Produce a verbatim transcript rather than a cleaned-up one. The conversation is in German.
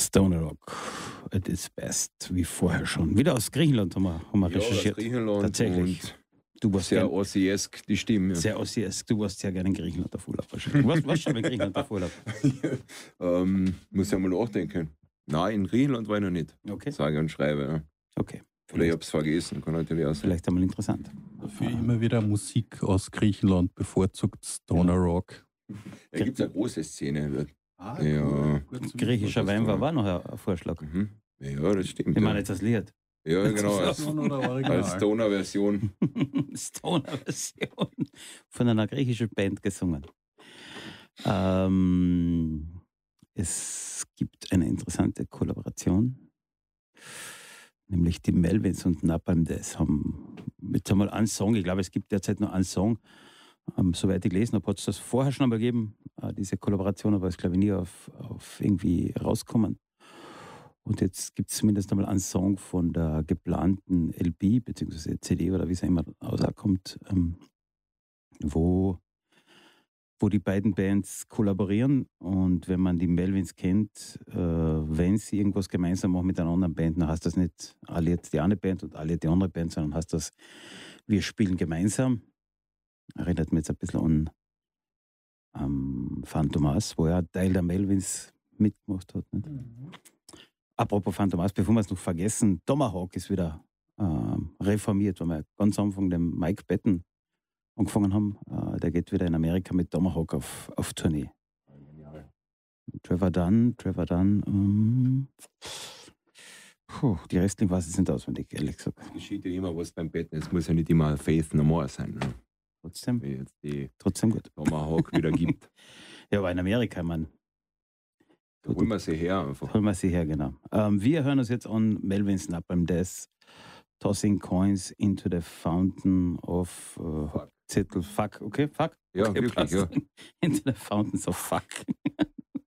Stoner Rock at its best, wie vorher schon. Wieder aus Griechenland haben wir, haben wir Ja, recherchiert. aus Griechenland Tatsächlich. und Du warst sehr gern, Ossi-esk, die Stimme. Ja. sehr Ossi-esk. Du warst sehr gerne in Griechenland auf Urlaub wahrscheinlich. Du warst, warst schon in Griechenland auf Urlaub. ähm, muss ja mal nachdenken. Nein, in Griechenland war ich noch nicht. Okay. Sage und schreibe. Ja. Okay. Vielleicht habe ich es vergessen, kann natürlich auch sein. Vielleicht einmal interessant. Dafür immer wieder Musik aus Griechenland, bevorzugt Stoner Rock. Da gibt es eine große Szene. Ah, Ja. Griechischer Wein war, war noch ein, ein Vorschlag. Mhm. Ja, das stimmt. Ich meine ja. jetzt das Lied. Ja, genau. Als, als Stoner-Version. Stoner-Version von einer griechischen Band gesungen. Ähm, es gibt eine interessante Kollaboration, nämlich die Melvins und Napalm Death haben jetzt einmal einen Song, ich glaube, es gibt derzeit nur einen Song, ähm, soweit ich gelesen habe, hat es das vorher schon einmal gegeben, äh, diese Kollaboration, aber es glaube ich nie auf, auf irgendwie rauskommen. Und jetzt gibt es zumindest einmal einen Song von der geplanten L P, beziehungsweise C D oder wie es immer rauskommt, ähm, wo, wo die beiden Bands kollaborieren. Und wenn man die Melvins kennt, äh, wenn sie irgendwas gemeinsam machen mit einer anderen Band, dann heißt das nicht alle jetzt die eine Band und alle die andere Band, sondern heißt das, wir spielen gemeinsam. Erinnert mich jetzt ein bisschen an ähm, Phantomas, wo er Teil der Melvins mitgemacht hat. Nicht? Mhm. Apropos Phantomas, bevor wir es noch vergessen, Tomahawk ist wieder ähm, reformiert, weil wir ganz am Anfang den Mike Patton angefangen haben. Äh, der geht wieder in Amerika mit Tomahawk auf, auf Tournee. Ja. Trevor Dunn, Trevor Dunn, ähm, puh, die restlichen weiß ich nicht auswendig, ehrlich gesagt. Es geschieht ja immer was beim Patton, es muss ja nicht immer Faith No More sein. Ne? Trotzdem, Wie jetzt die trotzdem gut. Tomahawk wieder gibt. Ja, aber in Amerika, Mann. Da holen wir sie her einfach. Holen wir sie her, genau. Ähm, wir hören uns jetzt an Melvins Napalm Death, Tossing Coins into the Fountain of uh, Fuck. Zettel, fuck, okay, fuck? Ja, Okay, wirklich, passt. ja. Into the Fountains of Fuck.